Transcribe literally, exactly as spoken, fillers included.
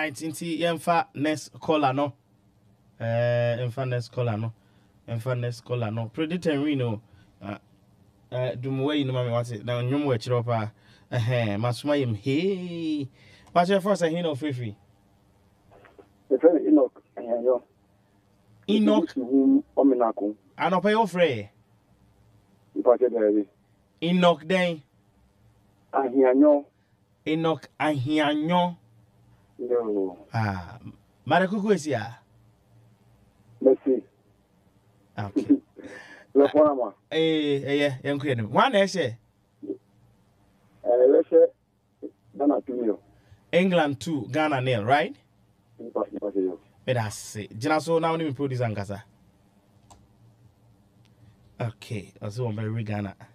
right, inti yemfa next caller no. Eh, yemfa next caller no. Yemfa next caller no. Predator Reno. Uh, uh, Dumwe you know mama what it. Now nyum we chiro pa. Eh, masuma yim hey. But your first he no free free. The friend Enoch Ayanyo. Enoch Ominako. Anopa yo free. Ipake there. Enoch den. Ayanyo. Enoch Ahianyo. No. Ah, Marakuku is ya. Let's see. Okay. The former. Eh, eh, yeah, young queen. One essay. Let's say Ghana two. England two, Ghana nil, right? Ipake. But I say, Jinaso now need to produce Angasa. Okay, also very Ghana.